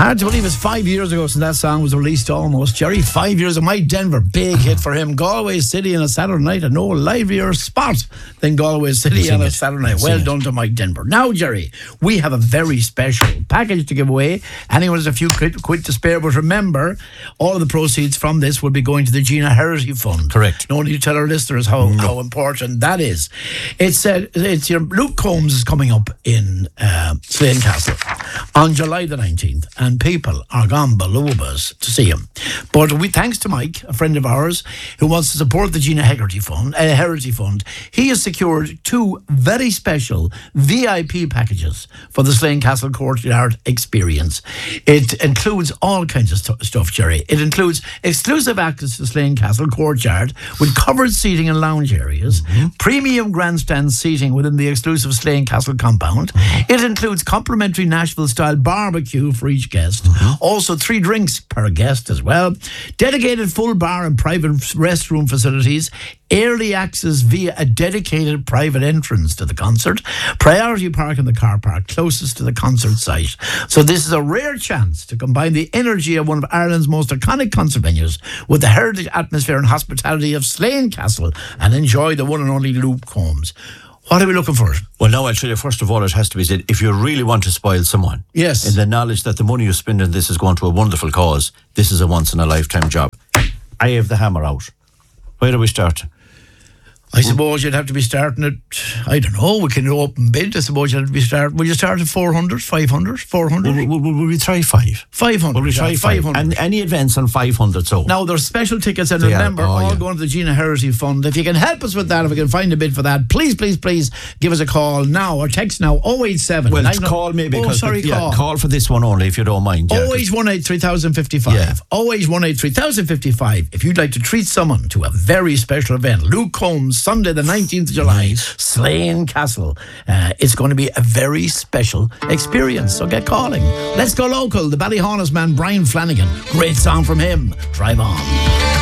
Hard to believe it's 5 years ago since that song was released almost. Jerry, 5 years of My Denver. Big hit for him. Galway City on a Saturday night. And no livelier spot than Galway City on a Saturday night. Well done to Mike Denver. Now, Jerry, we have a very special package to give away. Anyone has a few quid to spare. But remember, all of the proceeds from this will be going to the Gina Heritage Fund. Correct. No need to tell our listeners how important that is. It's your Luke Combs is coming up in Slane Castle on July the 19th. And people are gone balubas to see him. But thanks to Mike, a friend of ours, who wants to support the Gina Heritage Fund, he has secured two very special VIP packages for the Slane Castle Courtyard experience. It includes all kinds of stuff, Jerry. It includes exclusive access to Slane Castle Courtyard with covered seating and lounge areas, premium grandstand seating within the exclusive Slane Castle compound. It includes complimentary Nashville-style barbecue for each guest. Also 3 drinks per guest as well. Dedicated full bar and private restroom facilities. Early access via a dedicated private entrance to the concert. Priority park in the car park closest to the concert site. So this is a rare chance to combine the energy of one of Ireland's most iconic concert venues with the heritage atmosphere and hospitality of Slane Castle and enjoy the one and only Luke Combs. What are we looking for? Well, now I'll tell you, first of all, it has to be said, if you really want to spoil someone, yes, in the knowledge that the money you spend on this is going to a wonderful cause, this is a once-in-a-lifetime job. I have the hammer out. Where do we start? I suppose you'd have to be starting at, I don't know, we can open bid. I suppose you'd have to be starting. Will you start at 400, 500, 400? Will we try 5? 500. Will we try 500? And any advance on 500, so. Now, there's special tickets, and remember, all going to the Gina Heritage Fund. If you can help us with that, if we can find a bid for that, please give us a call now or text now, 087. Well, call maybe. Call for this one only, if you don't mind. 0818 3055. 0818 3055. If you'd like to treat someone to a very special event, Luke Combs, Sunday the 19th of July, Slane Castle. It's going to be a very special experience, so get calling. Let's go local. The Ballyhonest man, Brian Flanagan. Great song from him. Drive on.